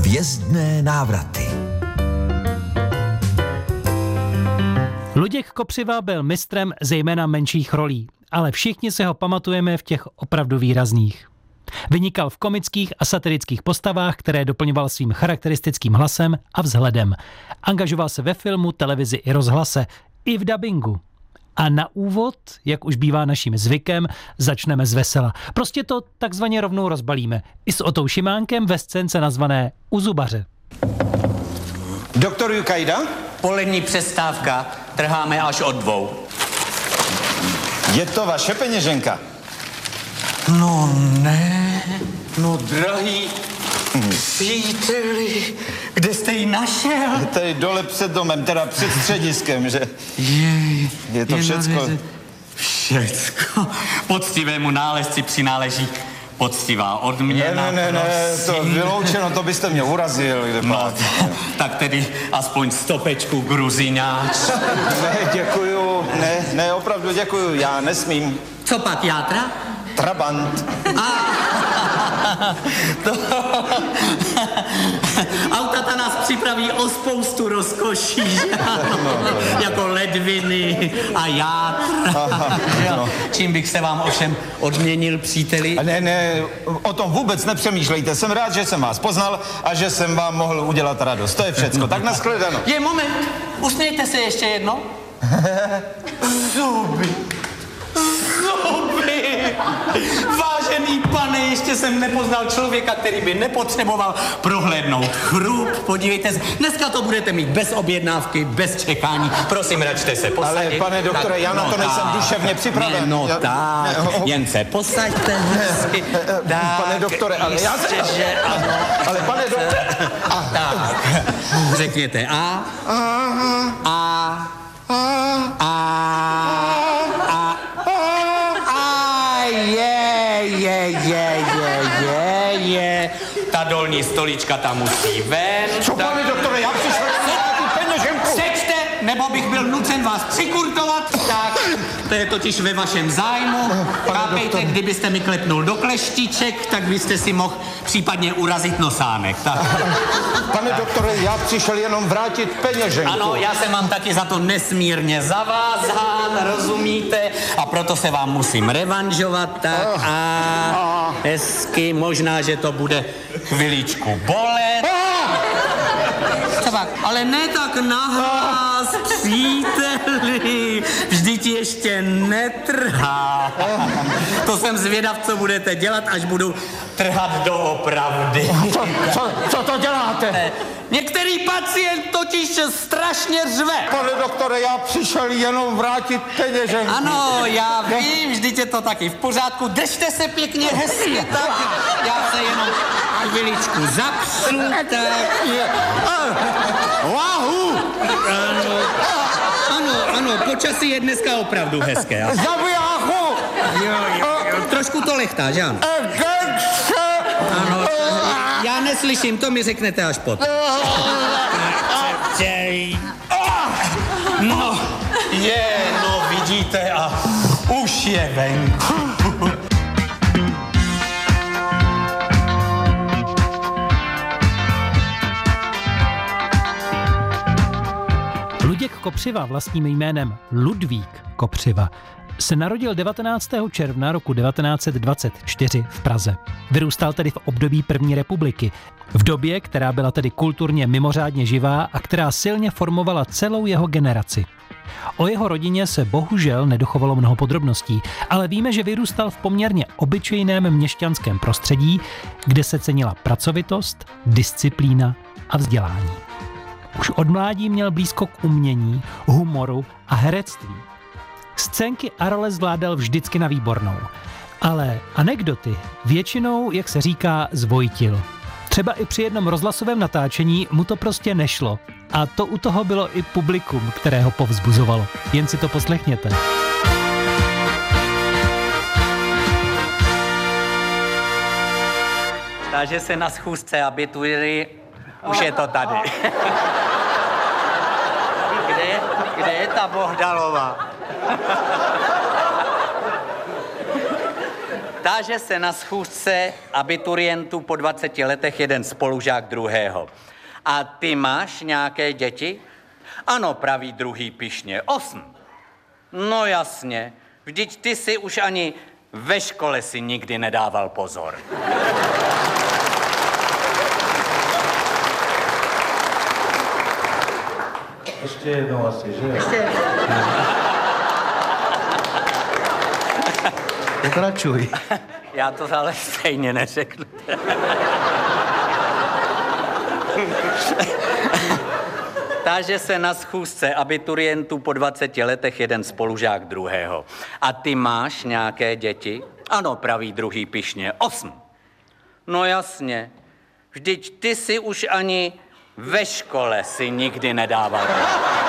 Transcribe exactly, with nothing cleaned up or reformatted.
Hvězdné návraty. Luděk Kopřiva byl mistrem zejména menších rolí, ale všichni se ho pamatujeme v těch opravdu výrazných. Vynikal v komických a satirických postavách, které doplňoval svým charakteristickým hlasem a vzhledem. Angažoval se ve filmu, televizi i rozhlase, i v dabingu. A na úvod, jak už bývá naším zvykem, začneme z vesela. Prostě to takzvaně rovnou rozbalíme. I s Otou Šimánkem ve scénce nazvané U zubaře. Doktor Jukajda? Polední přestávka, trháme až od dvou. Je to vaše peněženka? No ne, no drahý příteli, kde jste ji našel? Je tady dole před domem, teda před střediskem, že? Jej, je to je všecko. Všecko. Poctivému nálezci přináleží poctivá odměna. Ne, ne, ne, ne, to prosím. vyloučeno, to byste mě urazil. Kde No, tak tedy aspoň stopečku gruziňáč. Ne, děkuju, ne, ne, opravdu děkuju, já nesmím. Co pak, játra? Trabant. To... Auta ta nás připraví o spoustu rozkoší, no, jako ledviny a játra. No. Čím bych se vám ovšem odměnil, příteli? Ne, ne, o tom vůbec nepřemýšlejte. Jsem rád, že jsem vás poznal a že jsem vám mohl udělat radost. To je všecko. Tak nashledanou. Je, moment. Usmějte se ještě jedno. Zuby. Zuby. Vážený pane, ještě jsem nepoznal člověka, který by nepotřeboval prohlédnout chrup. Podívejte se, dneska to budete mít bez objednávky, bez čekání. Prosím, račte se posadit. Ale pane doktore, tak, já na to no nejsem tak, duševně připraven. Ne, no já, tak, ne, oh, jen se posaďte hezky. Tak, pane doktore, ale já se... že ano. Ale pane doktore... Tak, řekněte A. Aha. A. A. A. A. Je, je, je, je, je, je. Ta dolní stolička tam musí ven. Co, tak... pane doktore, já přišel tu peněženku. Přečte, nebo bych byl nucen vás přikurtovat. Tak, to je totiž ve vašem zájmu. Chápejte, kdybyste mi klepnul do kleštiček, tak byste si mohl případně urazit nosánek. Tak. Pane doktore, já přišel jenom vrátit peněženku. Ano, já jsem vám taky za to nesmírně zavázán, rozumíte? A proto se vám musím revanžovat, tak a hezky, možná, že to bude chviličku bolet. Co pak? Ale ne tak nahlas, příteli, vždyť ještě netrhá. To jsem zvědav, co budete dělat, až budu trhat doopravdy. Co, co, co to děláte? Některý pacient totiž strašně řve. Pane doktore, já přišel jenom vrátit peněženku. Ano, já vím, vždyť je to taky v pořádku. Držte se pěkně hezky, tak já se jenom chviličku zapsu, tak... Wahoo! Ano, ano, ano, počasí je dneska opravdu hezké. Zabijáchu! Jo, jo, jo, trošku to lechtá, že ano? Ano, já neslyším, to mi řeknete až potom. No, je, no vidíte a už je venku. Luděk Kopřiva vlastním jménem Ludvík Kopřiva se narodil devatenáctého června roku devatenáct set dvacet čtyři v Praze. Vyrůstal tedy v období první republiky, v době, která byla tedy kulturně mimořádně živá a která silně formovala celou jeho generaci. O jeho rodině se bohužel nedochovalo mnoho podrobností, ale víme, že vyrůstal v poměrně obyčejném měšťanském prostředí, kde se cenila pracovitost, disciplína a vzdělání. Už od mládí měl blízko k umění, humoru a herectví. Scénky a role zvládal vždycky na výbornou, ale anekdoty většinou, jak se říká, zvojtil. Třeba i při jednom rozhlasovém natáčení mu to prostě nešlo. A to u toho bylo i publikum, které ho povzbuzovalo. Jen si to poslechněte. Takže se na schůzce abituji, už je to tady. Kde je, kde je ta Bohdalová? Táže se na schůzce abiturientů po dvaceti letech jeden spolužák druhého. A ty máš nějaké děti? Ano, praví druhý pyšně. Osm. No jasně, vždyť ty si už ani ve škole si nikdy nedával pozor. Ještě jednou asi, že? Ještě jednou. Pokračuj. Já to ale stejně neřeknu. Táže se na schůzce abiturientů po dvaceti letech jeden spolužák druhého. A ty máš nějaké děti? Ano, praví druhý pyšně. Osm. No jasně, vždyť ty si už ani ve škole si nikdy nedával.